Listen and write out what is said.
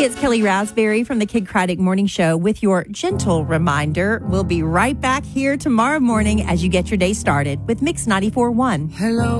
it's Kelly Raspberry from the Kid Craddock Morning Show with your gentle reminder. We'll be right back here tomorrow morning as you get your day started with Mix 94.1. Hello.